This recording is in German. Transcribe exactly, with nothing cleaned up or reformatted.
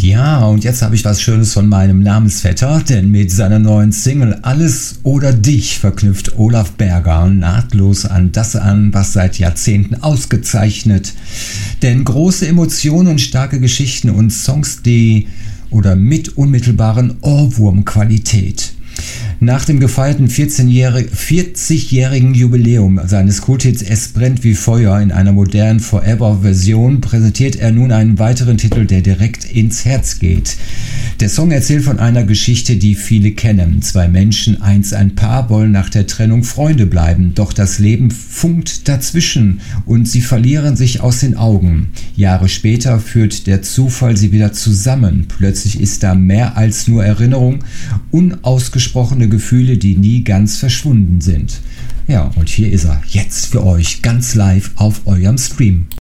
Ja, und jetzt habe ich was Schönes von meinem Namensvetter, denn mit seiner neuen Single Alles oder Dich verknüpft Olaf Berger nahtlos an das an, was seit Jahrzehnten ausgezeichnet. Denn große Emotionen und starke Geschichten und Songs, die oder mit unmittelbaren Ohrwurmqualität. Nach dem gefeierten vierzigjährigen Jubiläum seines Kulthits Es brennt wie Feuer in einer modernen Forever-Version präsentiert er nun einen weiteren Titel, der direkt ins Herz geht. Der Song erzählt von einer Geschichte, die viele kennen. Zwei Menschen, einst ein Paar, wollen nach der Trennung Freunde bleiben, doch das Leben funkt dazwischen und sie verlieren sich aus den Augen. Jahre später führt der Zufall sie wieder zusammen. Plötzlich ist da mehr als nur Erinnerung, unausgesprochene Gefühle, die nie ganz verschwunden sind. Ja, und hier ist er, jetzt für euch, ganz live auf eurem Stream.